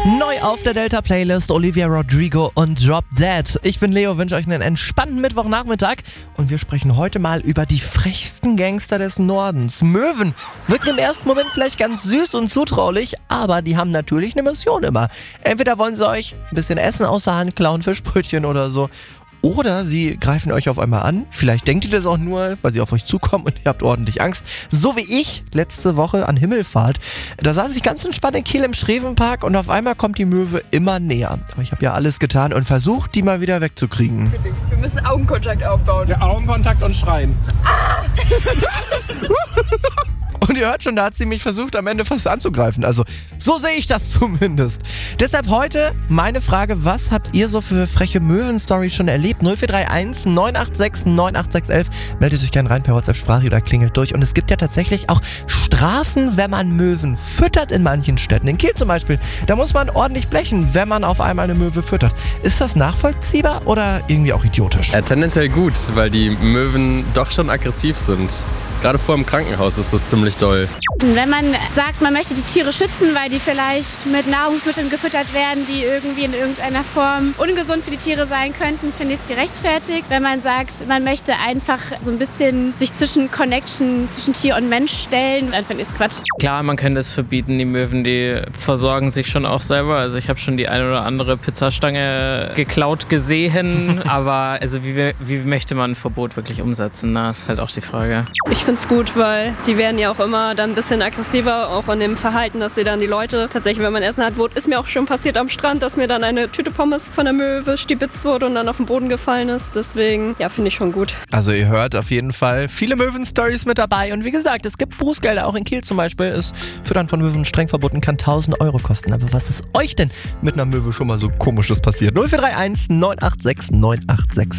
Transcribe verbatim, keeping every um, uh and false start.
Neu auf der Delta-Playlist Olivia Rodrigo und Drop Dead. Ich bin Leo, wünsche euch einen entspannten Mittwochnachmittag und wir sprechen heute mal über die frechsten Gangster des Nordens. Möwen wirken im ersten Moment vielleicht ganz süß und zutraulich, aber die haben natürlich eine Mission immer. Entweder wollen sie euch ein bisschen Essen aus der Hand klauen, Fischbrötchen oder so. Oder sie greifen euch auf einmal an. Vielleicht denkt ihr das auch nur, weil sie auf euch zukommen und ihr habt ordentlich Angst. So wie ich letzte Woche an Himmelfahrt. Da saß ich ganz entspannt in Kiel im Schrevenpark und auf einmal kommt die Möwe immer näher. Aber ich habe ja alles getan und versucht, die mal wieder wegzukriegen. Wir müssen Augenkontakt aufbauen. Ja, Augenkontakt und schreien. Ah! Und ihr hört schon, da hat sie mich versucht, am Ende fast anzugreifen. Also, so sehe ich das zumindest. Deshalb heute meine Frage, was habt ihr so für freche Möwen-Storys schon erlebt? null vier drei eins neun acht sechs neun acht sechs eins. Meldet euch gerne rein per WhatsApp-Sprache oder klingelt durch. Und es gibt ja tatsächlich auch Strafen, wenn man Möwen füttert in manchen Städten. In Kiel zum Beispiel, da muss man ordentlich blechen, wenn man auf einmal eine Möwe füttert. Ist das nachvollziehbar oder irgendwie auch idiotisch? Ja, tendenziell gut, weil die Möwen doch schon aggressiv sind. Gerade vor dem Krankenhaus ist das ziemlich doll. Wenn man sagt, man möchte die Tiere schützen, weil die vielleicht mit Nahrungsmitteln gefüttert werden, die irgendwie in irgendeiner Form ungesund für die Tiere sein könnten, finde ich es gerechtfertigt. Wenn man sagt, man möchte einfach so ein bisschen sich zwischen Connection, zwischen Tier und Mensch stellen, dann finde ich es Quatsch. Klar, man könnte es verbieten. Die Möwen, die versorgen sich schon auch selber. Also ich habe schon die eine oder andere Pizzastange geklaut gesehen. Aber also wie, wie möchte man ein Verbot wirklich umsetzen? Na, ist halt auch die Frage. Ich finde es gut, weil die werden ja auch immer dann ein bisschen aggressiver, auch an dem Verhalten, dass sie dann die Leute tatsächlich, wenn man Essen hat, wurde, ist mir auch schon passiert am Strand, dass mir dann eine Tüte Pommes von der Möwe stibitzt wurde und dann auf den Boden gefallen ist. Deswegen, ja, finde ich schon gut. Also ihr hört auf jeden Fall viele Möwen-Stories mit dabei. Und wie gesagt, es gibt Bußgelder, auch in Kiel zum Beispiel. Ist Füttern von Möwen streng verboten, kann tausend Euro kosten. Aber was ist euch denn mit einer Möwe schon mal so Komisches passiert? null vier drei eins neun acht sechs neun acht sechs